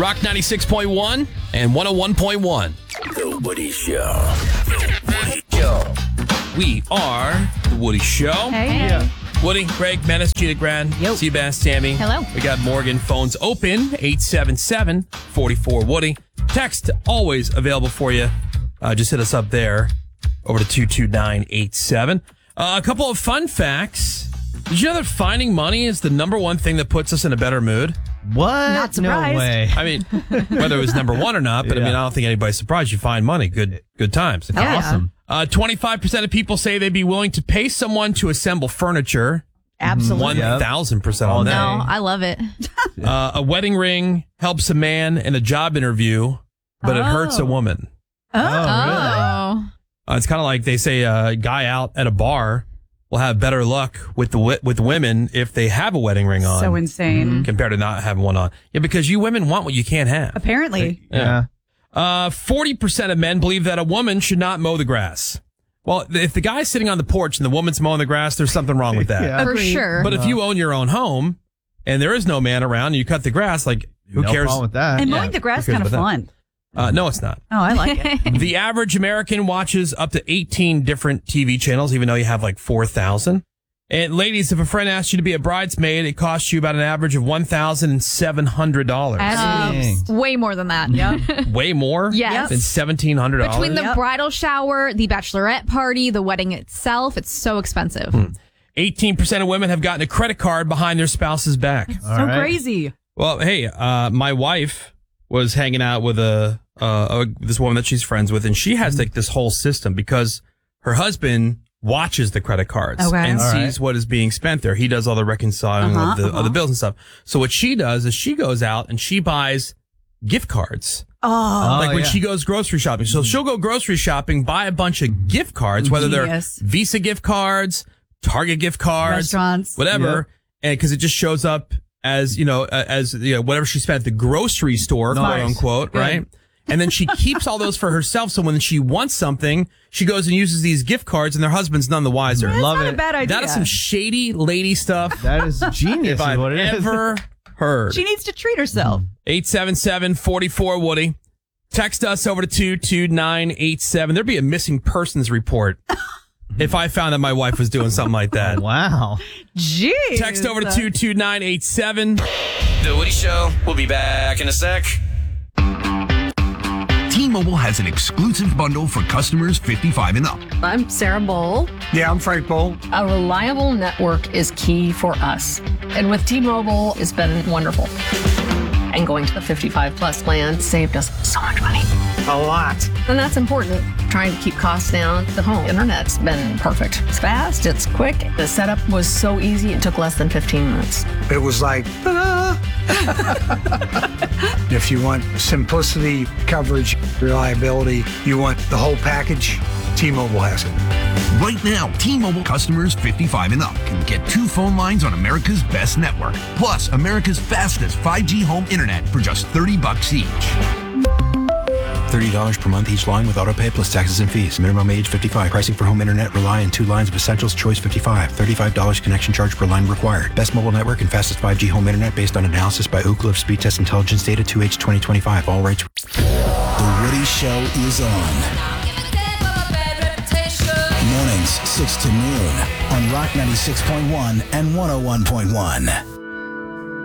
Rock 96.1 and 101.1. The Woody Show. We are The Woody Show. Hey. Yeah. Woody, Greg, Menace, Gina Grand, Seabass, Tammy. Hello. We got Morgan. Phones open, 877-44-WOODY. Text always available for you. Just hit us up there over to 22987. A couple of fun facts. Did you know that finding money is the number one thing that puts us in a better mood? What? Not surprised. No way. I mean, whether it was number one or not, but I Yeah. mean, I don't think anybody's surprised you find money. Good times. Hell yeah. Awesome. 25% of people say they'd be willing to pay someone to assemble furniture. Absolutely. 1,000% on that. No, I love it. A wedding ring helps a man in a job interview, but it hurts a woman. Oh. It's kind of like they say a guy out at a bar will have better luck with women if they have a wedding ring on. So insane. Compared to not having one on. Yeah, because you women want what you can't have. Apparently. Yeah. 40% of men believe that a woman should not mow the grass. Well, if the guy's sitting on the porch and the woman's mowing the grass, there's something wrong with that. Yeah. For Agreed. sure. But if you own your own home and there is no man around and you cut the grass, like, who No cares? problem with that. And Yeah. mowing the grass Who cares kind of about fun. No, it's not. Oh, I like it. The average American watches up to 18 different TV channels, even though you have like 4,000. And ladies, if a friend asks you to be a bridesmaid, it costs you about an average of $1,700. Dang. Way more than that. Yep. Way more Yes. than $1,700. Between the Yep. bridal shower, the bachelorette party, the wedding itself, it's so expensive. 18% of women have gotten a credit card behind their spouse's back. So All right. crazy. Well, hey, my wife was hanging out with this woman that she's friends with, and she has like this whole system because her husband watches the credit cards Okay. and All sees right. what is being spent there. He does all the reconciling of the bills and stuff. So what she does is she goes out and she buys gift cards. Oh, Like when yeah. she goes grocery shopping. So she'll go grocery shopping, buy a bunch of gift cards, whether they're Genius. Visa gift cards, Target gift cards, Restaurants. whatever. And cause it just shows up as, whatever she spent at the grocery store, quote Nice. unquote, right? And then she keeps all those for herself. So when she wants something, she goes and uses these gift cards and their husband's none the wiser. That's Love not it. a bad idea. That is some shady lady stuff That is genius. if is I've what it is. ever heard. She needs to treat herself. 877-44-WOODY. Text us over to 22987. There'd be a missing persons report if I found that my wife was doing something like that. Wow. Jeez. Text over to 22987. The Woody Show. We'll be back in a sec. T-Mobile has an exclusive bundle for customers 55 and up. I'm Sarah Bowl. Yeah, I'm Frank Bowl. A reliable network is key for us. And with T-Mobile, it's been wonderful. And going to the 55 plus plan saved us so much money. A lot. And that's important. Trying to keep costs down. The home internet's been perfect. It's fast, it's quick. The setup was so easy, it took less than 15 minutes. It was like, ta-da! If you want simplicity, coverage, reliability, you want the whole package, T-Mobile has it. Right now, T-Mobile customers 55 and up can get 2 phone lines on America's best network, plus America's fastest 5G home internet for just $30 each. $30 per month each line with autopay plus taxes and fees. Minimum age 55. Pricing for home internet rely on 2 lines of Essentials Choice 55. $35 connection charge per line required. Best mobile network and fastest 5G home internet based on analysis by Ookla of Speed Test Intelligence data 2H 2025. All rights. The Woody Show is on. Mornings 6 to noon on Rock 96.1 and 101.1.